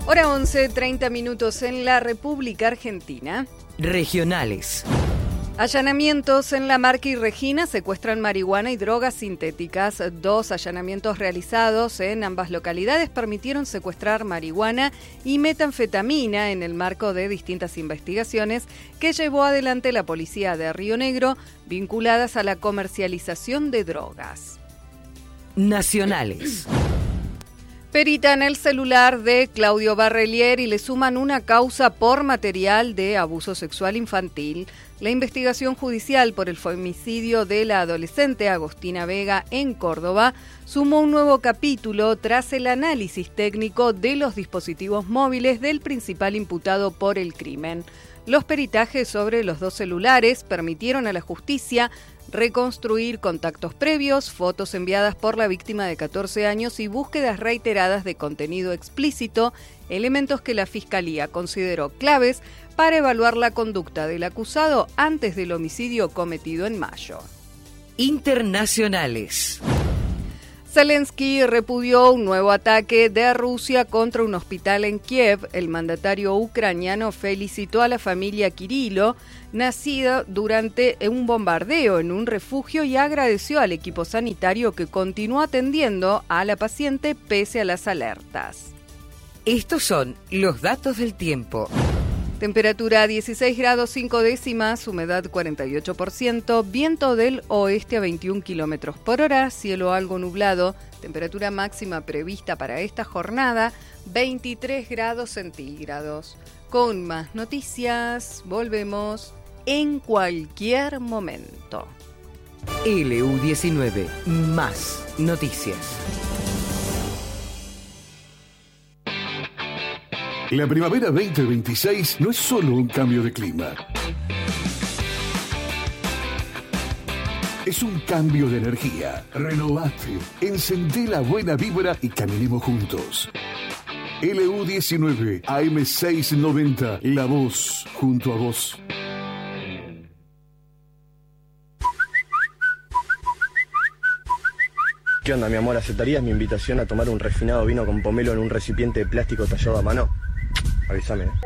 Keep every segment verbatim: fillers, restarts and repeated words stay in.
Hora once, treinta minutos en la República Argentina. Regionales. Allanamientos en La Marca y Regina, secuestran marihuana y drogas sintéticas. Dos allanamientos realizados en ambas localidades permitieron secuestrar marihuana y metanfetamina en el marco de distintas investigaciones que llevó adelante la policía de Río Negro vinculadas a la comercialización de drogas. Nacionales. Peritan el celular de Claudio Barrelier y le suman una causa por material de abuso sexual infantil. La investigación judicial por el femicidio de la adolescente Agostina Vega en Córdoba sumó un nuevo capítulo tras el análisis técnico de los dispositivos móviles del principal imputado por el crimen. Los peritajes sobre los dos celulares permitieron a la justicia reconstruir contactos previos, fotos enviadas por la víctima de catorce años y búsquedas reiteradas de contenido explícito, elementos que la Fiscalía consideró claves para evaluar la conducta del acusado antes del homicidio cometido en mayo. Internacionales. Zelensky repudió un nuevo ataque de Rusia contra un hospital en Kiev. El mandatario ucraniano felicitó a la familia Kirilo, nacida durante un bombardeo en un refugio, y agradeció al equipo sanitario que continuó atendiendo a la paciente pese a las alertas. Estos son los datos del tiempo. Temperatura dieciséis grados cinco décimas, humedad cuarenta y ocho por ciento, viento del oeste a veintiún kilómetros por hora, cielo algo nublado, temperatura máxima prevista para esta jornada, veintitrés grados centígrados. Con más noticias, volvemos en cualquier momento. L U diecinueve, más noticias. La primavera veinte veintiséis no es solo un cambio de clima. Es un cambio de energía. Renovate, encendé la buena vibra y caminemos juntos. L U diecinueve, A M seiscientos noventa, la voz junto a vos. ¿Qué onda, mi amor? ¿Aceptarías mi invitación a tomar un refinado vino con pomelo en un recipiente de plástico tallado a mano? Avísame. ¿eh?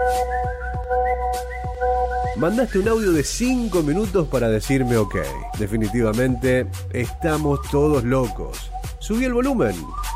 Mandaste un audio de cinco minutos para decirme ok. Definitivamente, estamos todos locos. Subí el volumen.